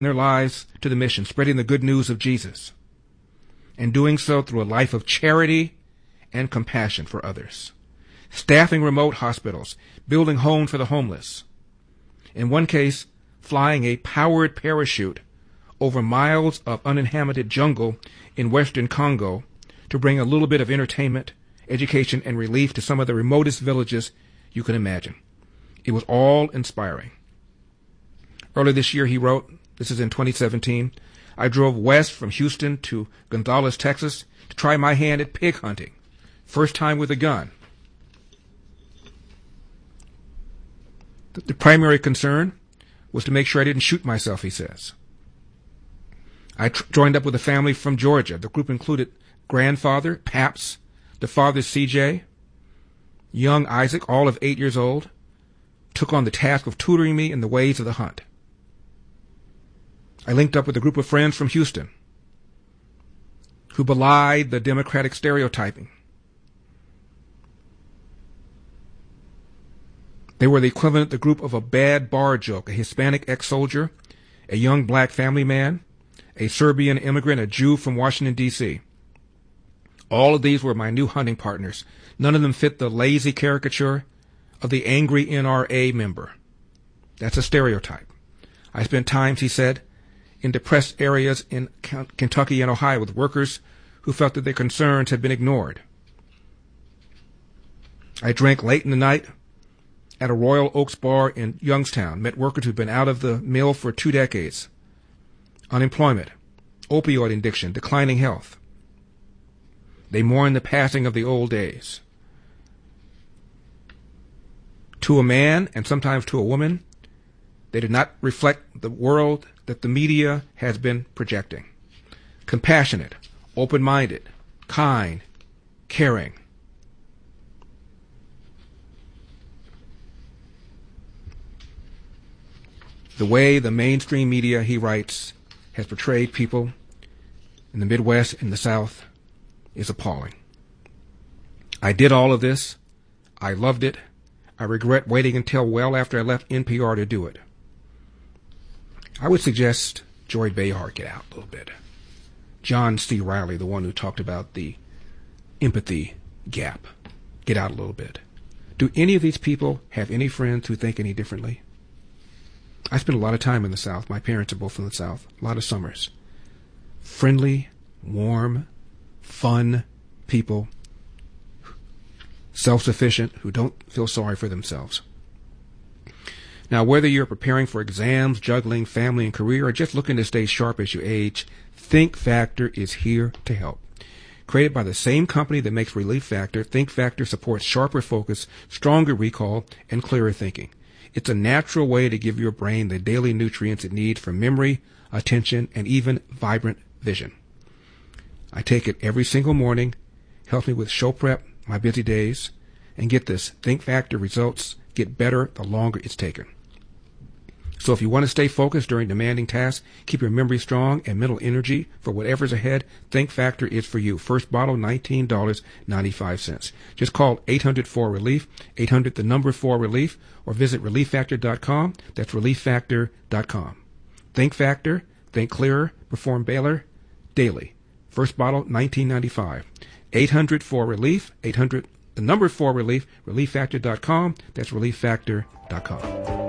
their lives to the mission, spreading the good news of Jesus, and doing so through a life of charity and compassion for others, staffing remote hospitals, building homes for the homeless. In one case, flying a powered parachute over miles of uninhabited jungle in western Congo to bring a little bit of entertainment, education, and relief to some of the remotest villages you can imagine. It was all inspiring. Earlier this year, he wrote, this is in 2017, I drove west from Houston to Gonzales, Texas, to try my hand at pig hunting. First time with a gun. The primary concern was to make sure I didn't shoot myself, he says. I joined up with a family from Georgia. The group included grandfather, Paps, the father, CJ, young Isaac, all of 8 years old, took on the task of tutoring me in the ways of the hunt. I linked up with a group of friends from Houston who belied the Democratic stereotyping. They were the equivalent, the group of a bad bar joke, a Hispanic ex-soldier, a young black family man, a Serbian immigrant, a Jew from Washington, D.C. All of these were my new hunting partners. None of them fit the lazy caricature of the angry NRA member. That's a stereotype. I spent times, he said, in depressed areas in Kentucky and Ohio with workers who felt that their concerns had been ignored. I drank late in the night at a Royal Oaks bar in Youngstown, met workers who'd been out of the mill for 2 decades. Unemployment, opioid addiction, declining health. They mourn the passing of the old days. To a man, and sometimes to a woman, they did not reflect the world that the media has been projecting. Compassionate, open-minded, kind, caring. The way the mainstream media, he writes, has portrayed people in the Midwest and the South is appalling. I did all of this. I loved it. I regret waiting until well after I left NPR to do it. I would suggest Joy Behar get out a little bit. John C. Riley, the one who talked about the empathy gap, get out a little bit. Do any of these people have any friends who think any differently? I spent a lot of time in the South. My parents are both from the South. A lot of summers. Friendly, warm, fun people, self-sufficient, who don't feel sorry for themselves. Now, whether you're preparing for exams, juggling family and career, or just looking to stay sharp as you age, Think Factor is here to help. Created by the same company that makes Relief Factor, Think Factor supports sharper focus, stronger recall, and clearer thinking. It's a natural way to give your brain the daily nutrients it needs for memory, attention, and even vibrant vision. I take it every single morning, helps me with show prep, my busy days, and get this, Think Factor results get better the longer it's taken. So if you want to stay focused during demanding tasks, keep your memory strong and mental energy for whatever's ahead, Think Factor is for you. First bottle, $19.95. Just call 800-4RELIEF, 800-4RELIEF, or visit ReliefFactor.com. That's ReliefFactor.com. Think Factor, think clearer, perform better, daily. First bottle, $19.95. 800-4RELIEF, 4RELIEF, ReliefFactor.com. That's ReliefFactor.com.